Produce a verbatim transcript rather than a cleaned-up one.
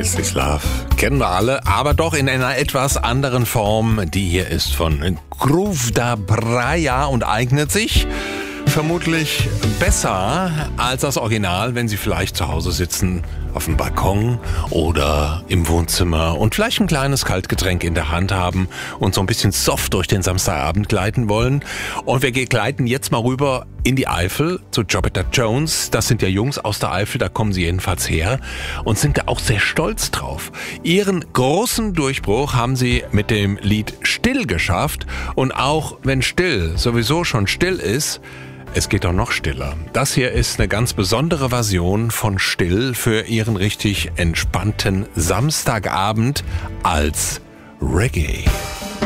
Is This Love? Kennen wir alle, aber doch in einer etwas anderen Form. Die hier ist von Groove da Praia und eignet sich vermutlich besser als das Original, wenn Sie vielleicht zu Hause sitzen, auf dem Balkon oder im Wohnzimmer und vielleicht ein kleines Kaltgetränk in der Hand haben und so ein bisschen soft durch den Samstagabend gleiten wollen. Und wir gleiten jetzt mal rüber in die Eifel zu Jupiter Jones. Das sind ja Jungs aus der Eifel, da kommen sie jedenfalls her und sind da auch sehr stolz drauf. Ihren großen Durchbruch haben sie mit dem Lied Still geschafft. Und auch wenn still sowieso schon still ist, es geht doch noch stiller. Das hier ist eine ganz besondere Version von Still für Ihren richtig entspannten Samstagabend als Reggae.